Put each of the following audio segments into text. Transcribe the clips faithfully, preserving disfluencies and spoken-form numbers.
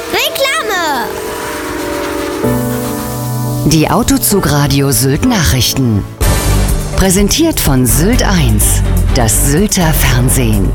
Reklame! Die Autozugradio Sylt Nachrichten. Präsentiert von Sylt eins, das Sylter Fernsehen.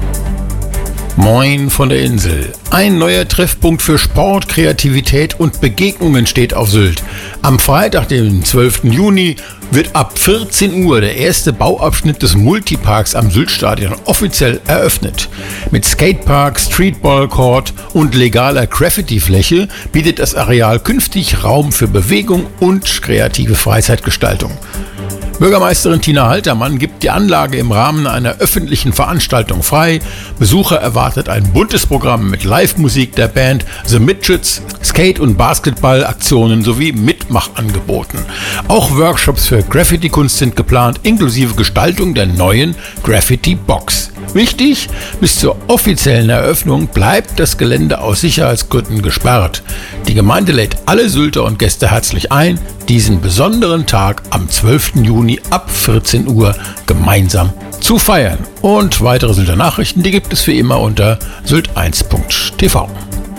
Moin von der Insel. Ein neuer Treffpunkt für Sport, Kreativität und Begegnungen steht auf Sylt. Am Freitag, dem zwölften Juni, wird ab vierzehn Uhr der erste Bauabschnitt des Multiparks am Syltstadion offiziell eröffnet. Mit Skatepark, Streetball-Court und legaler Graffiti-Fläche bietet das Areal künftig Raum für Bewegung und kreative Freizeitgestaltung. Bürgermeisterin Tina Haltermann gibt die Anlage im Rahmen einer öffentlichen Veranstaltung frei. Besucher erwartet ein buntes Programm mit Live-Musik der Band The Midgets, Skate- und Basketball-Aktionen sowie Mitmachangeboten. Auch Workshops für Graffiti-Kunst sind geplant, inklusive Gestaltung der neuen Graffiti-Box. Wichtig, bis zur offiziellen Eröffnung bleibt das Gelände aus Sicherheitsgründen gesperrt. Die Gemeinde lädt alle Sylter und Gäste herzlich ein, diesen besonderen Tag am zwölften Juni ab vierzehn Uhr gemeinsam zu feiern. Und weitere Sylter Nachrichten, die gibt es wie immer unter sylt eins punkt t v.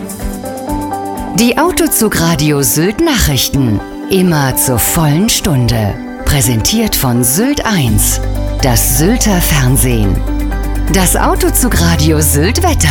Die Autozugradio Sylt Nachrichten. Immer zur vollen Stunde. Präsentiert von Sylt eins, das Sylter Fernsehen. Das Autozugradio Sylt Wetter.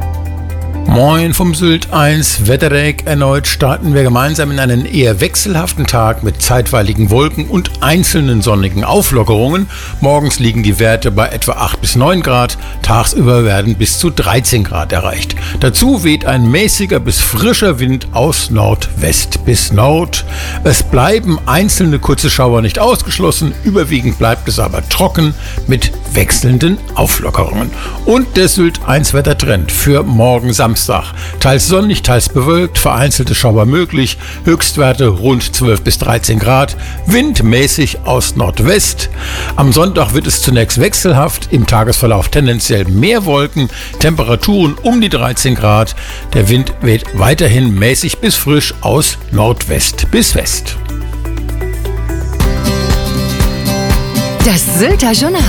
Moin vom Sylt eins Wetterdeck. Erneut starten wir gemeinsam in einen eher wechselhaften Tag mit zeitweiligen Wolken und einzelnen sonnigen Auflockerungen. Morgens liegen die Werte bei etwa acht bis neun Grad, tagsüber werden bis zu dreizehn Grad erreicht. Dazu weht ein mäßiger bis frischer Wind aus Nordwest bis Nord. Es bleiben einzelne kurze Schauer nicht ausgeschlossen, überwiegend bleibt es aber trocken mit wechselnden Auflockerungen. Und der Sylt eins Wettertrend für morgen Samstag. Teils sonnig, teils bewölkt, vereinzelte Schauer möglich, Höchstwerte rund zwölf bis dreizehn Grad, Wind mäßig aus Nordwest. Am Sonntag wird es zunächst wechselhaft, im Tagesverlauf tendenziell mehr Wolken, Temperaturen um die dreizehn Grad. Der Wind weht weiterhin mäßig bis frisch aus Nordwest bis West. Das Sylter Journal.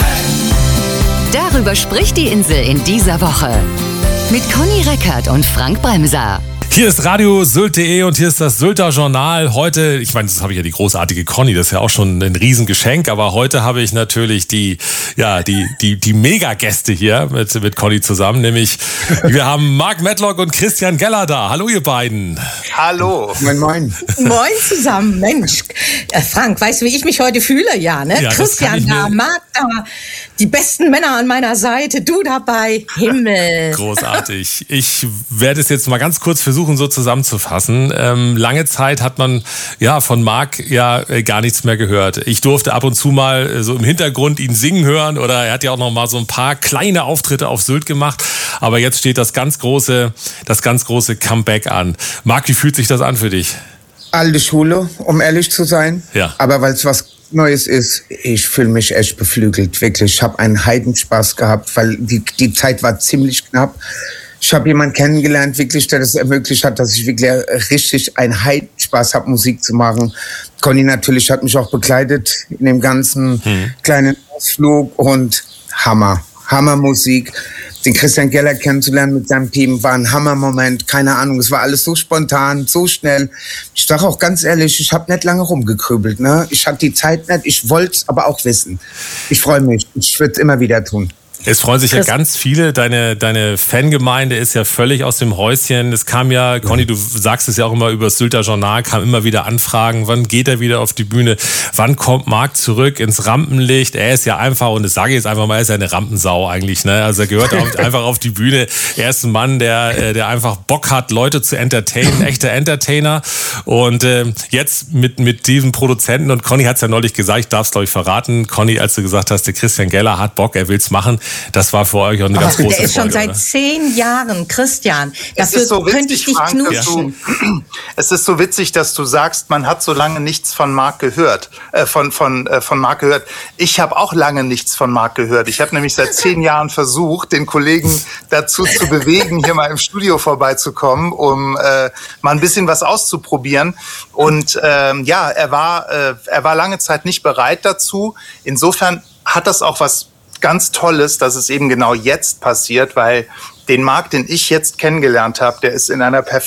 Darüber spricht die Insel in dieser Woche. Mit Conny Reckert und Frank Bremser. Hier ist Radio Sylt punkt de und hier ist das Sylter Journal. Heute, ich meine, das habe ich ja die großartige Conny, das ist ja auch schon ein Riesengeschenk, aber heute habe ich natürlich die, ja, die, die, die Mega-Gäste hier mit, mit Conny zusammen, nämlich wir haben Mark Medlock und Christian Geller da. Hallo ihr beiden. Hallo. Moin, moin. Moin zusammen, Mensch. Äh, Frank, weißt du, wie ich mich heute fühle? Ja, ne? Ja, Christian da, Mark da, die besten Männer an meiner Seite, du dabei, Himmel. Großartig. Ich werde es jetzt mal ganz kurz versuchen, so zusammenzufassen. Ähm, lange Zeit hat man ja von Mark ja äh, gar nichts mehr gehört. Ich durfte ab und zu mal äh, so im Hintergrund ihn singen hören oder er hat ja auch noch mal so ein paar kleine Auftritte auf Sylt gemacht. Aber jetzt steht das ganz große, das ganz große Comeback an. Mark, wie fühlt sich das an für dich? Alte Schule, um ehrlich zu sein. Ja. Aber weil es was Neues ist, ich fühle mich echt beflügelt, wirklich. Ich habe einen Heidenspaß gehabt, weil die, die Zeit war ziemlich knapp. Ich habe jemanden kennengelernt, wirklich, der das ermöglicht hat, dass ich wirklich richtig einen Heidenspaß habe, Musik zu machen. Conny natürlich hat mich auch begleitet in dem ganzen hm. kleinen Ausflug und Hammer, Hammermusik. Den Christian Geller kennenzulernen mit seinem Team war ein Hammermoment, keine Ahnung, es war alles so spontan, so schnell. Ich sage auch ganz ehrlich, ich habe nicht lange rumgekrübelt, ne? Ich hatte die Zeit nicht, ich wollte es aber auch wissen. Ich freue mich, ich würde es immer wieder tun. Es freuen sich ja ganz viele. Deine, deine Fangemeinde ist ja völlig aus dem Häuschen. Es kam ja, Conny, du sagst es ja auch immer über das Sylter Journal, kam immer wieder Anfragen, wann geht er wieder auf die Bühne, wann kommt Mark zurück ins Rampenlicht. Er ist ja einfach, und das sage ich jetzt einfach mal, er ist ja eine Rampensau eigentlich, ne? Also er gehört auch einfach auf die Bühne. Er ist ein Mann, der, der einfach Bock hat, Leute zu entertainen, echter Entertainer. Und äh, jetzt mit, mit diesem Produzenten, und Conny hat es ja neulich gesagt, ich darf es glaube ich verraten, Conny, als du gesagt hast, der Christian Geller hat Bock, er will's machen. Das war für euch auch eine ganz große Freude. Der ist schon seit oder? zehn Jahren, Christian. Dafür so witzig, könnte ich dich Frank, knutschen. Du, es ist so witzig, dass du sagst, man hat so lange nichts von Mark gehört. Äh, von, von, äh, von Mark gehört. Ich habe auch lange nichts von Mark gehört. Ich habe nämlich seit zehn Jahren versucht, den Kollegen dazu zu bewegen, hier mal im Studio vorbeizukommen, um äh, mal ein bisschen was auszuprobieren. Und ähm, ja, er war, äh, er war lange Zeit nicht bereit dazu. Insofern hat das auch was ganz Tolles, dass es eben genau jetzt passiert, weil den Mark, den ich jetzt kennengelernt habe, der ist in einer perfekten